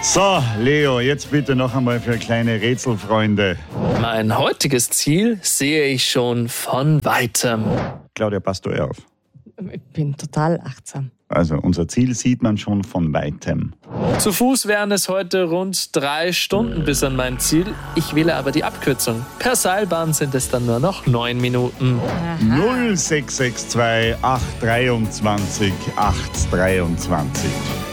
So, Leo, jetzt bitte noch einmal für kleine Rätselfreunde. Mein heutiges Ziel sehe ich schon von Weitem. Claudia, passt du auf. Ich bin total achtsam. Also, unser Ziel sieht man schon von Weitem. Zu Fuß wären es heute rund 3 Stunden bis an mein Ziel. Ich wähle aber die Abkürzung. Per Seilbahn sind es dann nur noch 9 Minuten. 0662 823 823.